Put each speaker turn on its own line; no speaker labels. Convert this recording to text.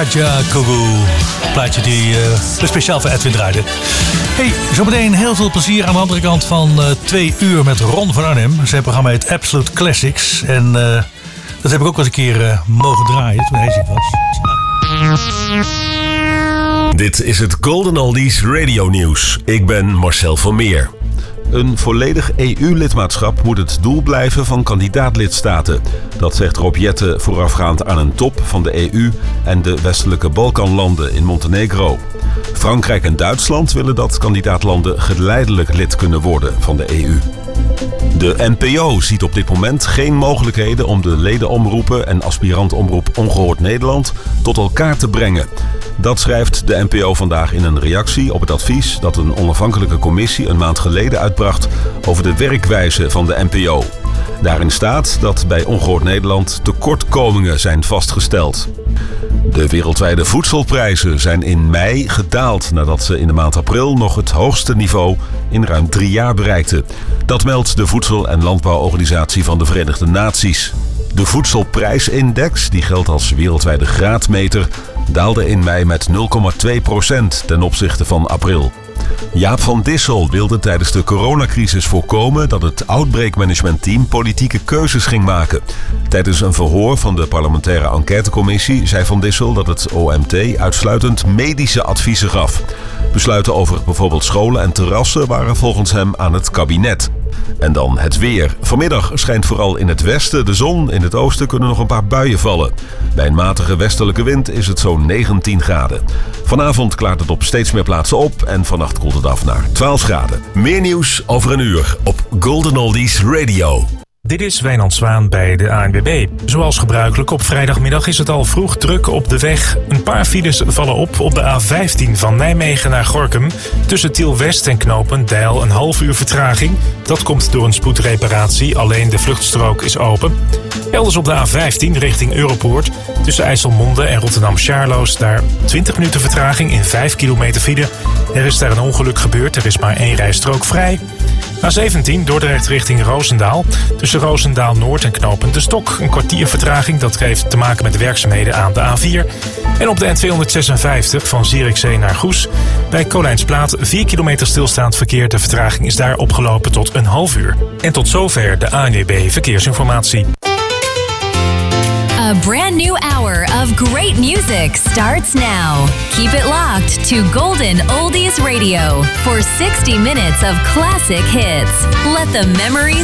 Jaja Kogu. Plaatje die speciaal voor Edwin draaide. Hey, zometeen heel veel plezier aan de andere kant van 2 uur met Ron van Arnhem. Zijn programma heet Absolute Classics. En dat heb ik ook wel eens een keer mogen draaien toen hij ziek was.
Dit is het Golden Oldies Radio Nieuws. Ik ben Marcel van Meer. Een volledig EU-lidmaatschap moet het doel blijven van kandidaatlidstaten. Dat zegt Rob Jetten voorafgaand aan een top van de EU en de westelijke Balkanlanden in Montenegro. Frankrijk en Duitsland willen dat kandidaatlanden geleidelijk lid kunnen worden van de EU. De NPO ziet op dit moment geen mogelijkheden om de ledenomroepen en aspirantomroep Ongehoord Nederland tot elkaar te brengen. Dat schrijft de NPO vandaag in een reactie op het advies dat een onafhankelijke commissie een maand geleden uitbracht over de werkwijze van de NPO. Daarin staat dat bij Ongehoord Nederland tekortkomingen zijn vastgesteld. De wereldwijde voedselprijzen zijn in mei gedaald nadat ze in de maand april nog het hoogste niveau in ruim 3 jaar bereikten. Dat meldt de Voedsel- en Landbouworganisatie van de Verenigde Naties. De voedselprijsindex, die geldt als wereldwijde graadmeter, daalde in mei met 0,2% ten opzichte van april. Jaap van Dissel wilde tijdens de coronacrisis voorkomen dat het Outbreak Management Team politieke keuzes ging maken. Tijdens een verhoor van de parlementaire enquêtecommissie zei Van Dissel dat het OMT uitsluitend medische adviezen gaf. Besluiten over bijvoorbeeld scholen en terrassen waren volgens hem aan het kabinet. En dan het weer. Vanmiddag schijnt vooral in het westen de zon. In het oosten kunnen nog een paar buien vallen. Bij een matige westelijke wind is het zo'n 19 graden. Vanavond klaart het op steeds meer plaatsen op en vannacht koelt het af naar 12 graden. Meer nieuws over een uur op Golden Oldies Radio.
Dit is Wijnand Zwaan bij de ANWB. Zoals gebruikelijk op vrijdagmiddag is het al vroeg druk op de weg. Een paar files vallen op de A15 van Nijmegen naar Gorinchem. Tussen Tiel West en knooppunt Deil een half uur vertraging. Dat komt door een spoedreparatie, alleen de vluchtstrook is open. Elders op de A15 richting Europoort. Tussen IJsselmonde en Rotterdam-Charloes daar 20 minuten vertraging in 5 kilometer file. Er is daar een ongeluk gebeurd, er is maar 1 rijstrook vrij. A17 Dordrecht richting Roosendaal. Tussen Roosendaal-Noord en knooppunt De Stok. Een kwartier vertraging, dat heeft te maken met de werkzaamheden aan de A4. En op de N256 van Zierikzee naar Goes. Bij Kolijnsplaat 4 kilometer stilstaand verkeer. De vertraging is daar opgelopen tot een half uur. En tot zover de ANWB Verkeersinformatie.
A brand new hour of great music starts now. Keep it locked to Golden Oldies Radio for 60 minutes of classic hits. Let the memories